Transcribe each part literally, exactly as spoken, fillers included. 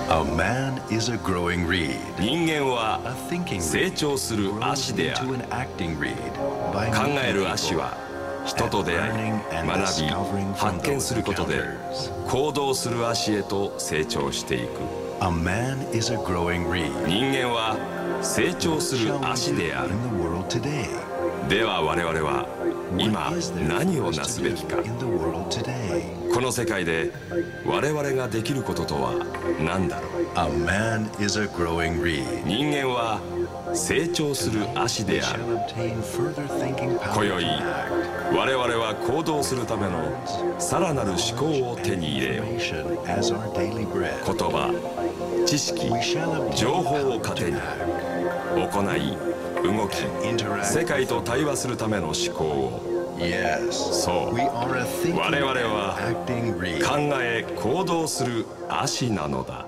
A man is a growing reed. 人間は A thinking 成 reed 長する grows 足であ into る。 an acting reed by 考 meeting える people 足は人と出会い and learning and 学び discovering from 発見 those することで encounters. 行動する足へと成長していく。 A man is a growing reed. 人間は成長する Shall we 足 do である。 in the world today? では我々は今 What is there 何 for を us な to すべきか。 do in the world today? この世界で我々ができることとは何だろう。 A man is a growing reed. 人間は成長する足で We ある。 shall obtain further thinking 今 power 宵 to act. 我々は行動するためのさらなる思考を手に入れよう。 Information as our daily bread. 言葉、知識、 We shall obtain 情報 power を糧 to に act. 行い、動き、 Interact 世界と対話するための思考を Yes. そう We are a thinking 我々 and は acting reed. 考え、行動する足なのだ。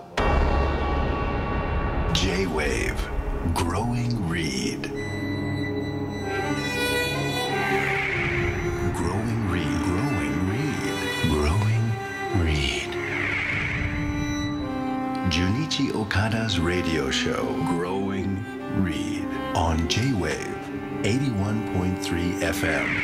J-Wave Growing Reed. Growing Reed. Growing Reed. Growing Reed. Junichi Okada's radio show Growing Reed on J-Wave eighty-one point three エフエム。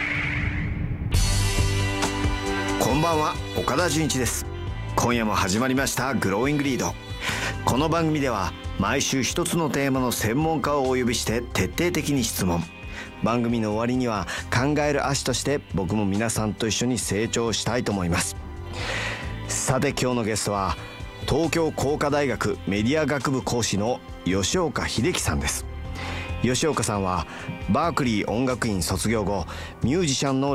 こんばんは、岡田准一です。今夜も始まりましたグローイングリード。この番組では毎週一つのテーマの専門家をお呼びして徹底的に質問。番組の終わりには考える足として僕も皆さんと一緒に成長したいと思います。さて今日のゲストは東京工科大学メディア学部講師の吉岡秀樹さんです。吉岡さんはバークリー音楽院卒業後ミュージシャンの